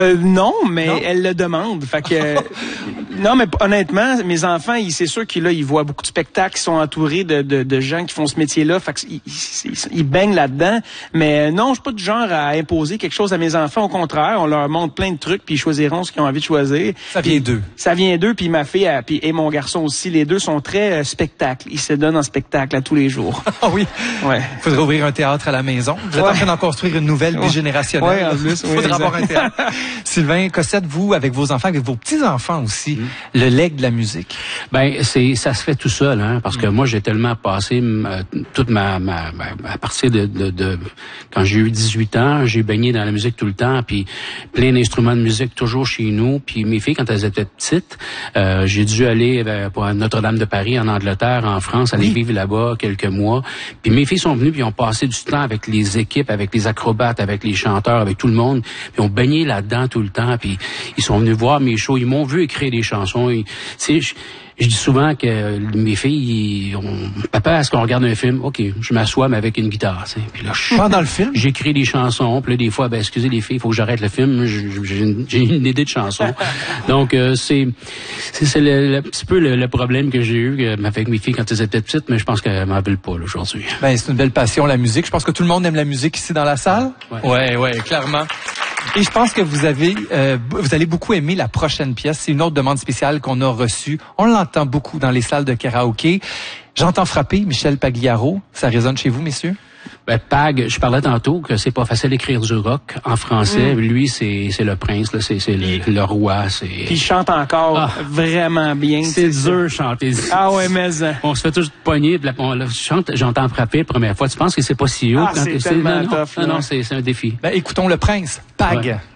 Non, mais non? Elle le demande. Fait que non, mais honnêtement, mes enfants, c'est sûr qu'ils voient beaucoup de spectacles, ils sont entourés de gens qui font ce métier-là. Fait que ils baignent là-dedans. Mais non, je suis pas du genre à imposer quelque chose à mes enfants. Au contraire, on leur montre plein de trucs, puis ils choisiront ce qu'ils ont envie de choisir. Ça vient d'eux. Ça vient d'eux, puis ma fille et mon garçon aussi. Les deux sont très spectacles. Ils se donnent en spectacle à tous les jours. Ah oui. Ouais. Il faudrait ouvrir un théâtre à la maison. Vous êtes en train d'en construire une nouvelle bigénérationnelle. Ouais, en plus. Il faudra avoir un théâtre. Sylvain Cossette, vous, avec vos enfants, avec vos petits-enfants aussi, le legs de la musique. Ben, ça se fait tout seul, hein, parce que moi, j'ai tellement passé toute à partir de quand j'ai eu 18 ans, j'ai baigné dans la musique tout le temps, puis plein d'instruments de musique toujours chez nous. Puis mes filles, quand elles étaient petites, j'ai dû aller pour Notre-Dame de Paris, en Angleterre, en France, aller vivre là-bas quelques mois. Puis mes filles sont venues, puis ont passé du temps avec les équipes, avec les acrobates, avec les chanteurs, avec tout le monde, puis ont baigné là-dedans tout le temps, puis ils sont venus voir mes shows, ils m'ont vu écrire des chansons. Je dis souvent que mes filles, papa, est-ce qu'on regarde un film? OK, je m'assois, mais avec une guitare. T'sais. Puis là, pendant le film? J'écris des chansons. Puis là, des fois, excusez les filles, il faut que j'arrête le film. J'ai une idée de chanson. Donc, c'est un petit peu le problème que j'ai eu avec mes filles quand elles étaient petites, mais je pense qu'elles m'en veulent pas aujourd'hui. Ben, c'est une belle passion, la musique. Je pense que tout le monde aime la musique ici dans la salle. Ouais, clairement. Et je pense que vous allez beaucoup aimer la prochaine pièce. C'est une autre demande spéciale qu'on a reçue. On l'entend beaucoup dans les salles de karaoké. J'entends frapper Michel Pagliaro. Ça résonne chez vous, messieurs? Ben, Pag, je parlais tantôt que c'est pas facile d'écrire du rock en français. Lui, c'est le prince, là, c'est le roi. Puis il chante encore vraiment bien. C'est dur chanter. Ah ouais, mais on se fait tous pogner. J'entends frapper la première fois. Tu penses que c'est pas si haut? C'est tellement tough. Non, c'est un défi. Ben, écoutons le prince, Pag. Ouais.